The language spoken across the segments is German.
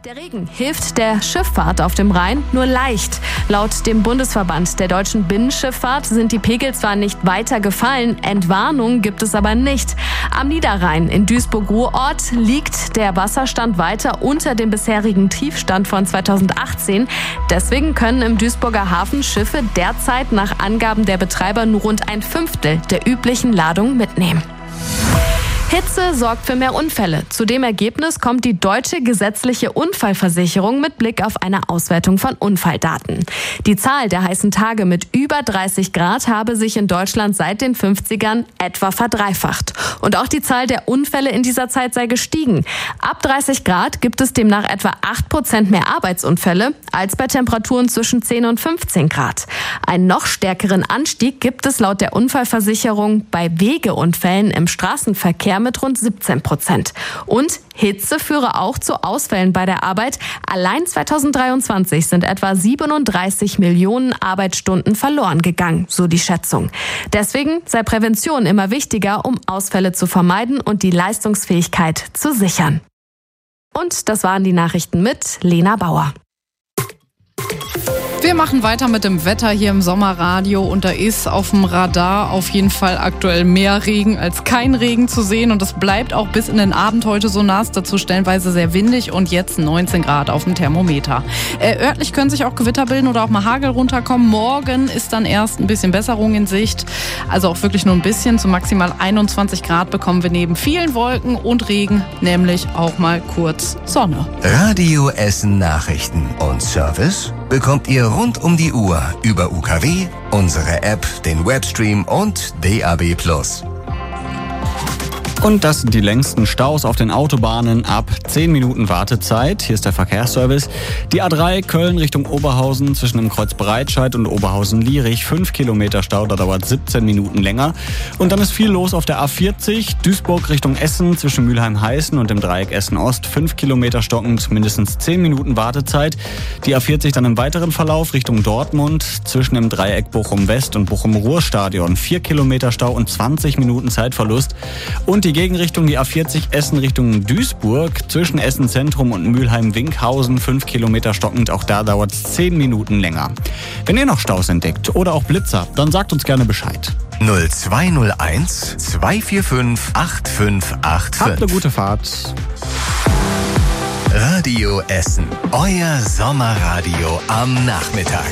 Der Regen hilft der Schifffahrt auf dem Rhein nur leicht. Laut dem Bundesverband der deutschen Binnenschifffahrt sind die Pegel zwar nicht weiter gefallen, Entwarnung gibt es aber nicht. Am Niederrhein in Duisburg-Ruhrort liegt der Wasserstand weiter unter dem bisherigen Tiefstand von 2018. Deswegen können im Duisburger Hafen Schiffe derzeit nach Angaben der Betreiber nur rund 1/5 der üblichen Ladung mitnehmen. Hitze sorgt für mehr Unfälle. Zu dem Ergebnis kommt die deutsche gesetzliche Unfallversicherung mit Blick auf eine Auswertung von Unfalldaten. Die Zahl der heißen Tage mit über 30 Grad habe sich in Deutschland seit den 50ern etwa verdreifacht. Und auch die Zahl der Unfälle in dieser Zeit sei gestiegen. Ab 30 Grad gibt es demnach etwa 8% mehr Arbeitsunfälle als bei Temperaturen zwischen 10 und 15 Grad. Einen noch stärkeren Anstieg gibt es laut der Unfallversicherung bei Wegeunfällen im Straßenverkehr mit rund 17%. Und Hitze führe auch zu Ausfällen bei der Arbeit. Allein 2023 sind etwa 37 Millionen Arbeitsstunden verloren gegangen, so die Schätzung. Deswegen sei Prävention immer wichtiger, um Ausfälle zu vermeiden und die Leistungsfähigkeit zu sichern. Und das waren die Nachrichten mit Lena Bauer. Wir machen weiter mit dem Wetter hier im Sommerradio und da ist auf dem Radar auf jeden Fall aktuell mehr Regen als kein Regen zu sehen und das bleibt auch bis in den Abend heute so nass, dazu stellenweise sehr windig und jetzt 19 Grad auf dem Thermometer. Örtlich können sich auch Gewitter bilden oder auch mal Hagel runterkommen. Morgen ist dann erst ein bisschen Besserung in Sicht, also auch wirklich nur ein bisschen. Zu maximal 21 Grad bekommen wir neben vielen Wolken und Regen nämlich auch mal kurz Sonne. Radio Essen Nachrichten und Service bekommt ihr rund um die Uhr über UKW, unsere App, den Webstream und DAB+. Und das sind die längsten Staus auf den Autobahnen ab 10 Minuten Wartezeit. Hier ist der Verkehrsservice. Die A3 Köln Richtung Oberhausen zwischen dem Kreuz Breitscheid und Oberhausen-Lierich. 5 Kilometer Stau, da dauert 17 Minuten länger. Und dann ist viel los auf der A40 Duisburg Richtung Essen zwischen Mülheim-Heißen und dem Dreieck Essen-Ost. 5 Kilometer stockend, mindestens 10 Minuten Wartezeit. Die A40 dann im weiteren Verlauf Richtung Dortmund zwischen dem Dreieck Bochum-West und Bochum-Ruhr-Stadion. 4 Kilometer Stau und 20 Minuten Zeitverlust. Und die Gegenrichtung, die A40 Essen Richtung Duisburg, zwischen Essen Zentrum und Mülheim-Winkhausen, 5 Kilometer stockend, auch da dauert es 10 Minuten länger. Wenn ihr noch Staus entdeckt oder auch Blitzer, dann sagt uns gerne Bescheid. 0201 245 8585. Habt eine gute Fahrt. Radio Essen, euer Sommerradio am Nachmittag.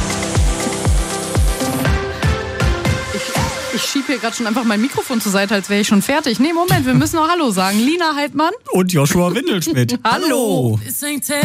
Ich schiebe hier gerade schon einfach mein Mikrofon zur Seite, als wäre ich schon fertig. Nee, Moment, wir müssen noch Hallo sagen. Lina Heidmann. Und Joshua Windelschmidt. Hallo.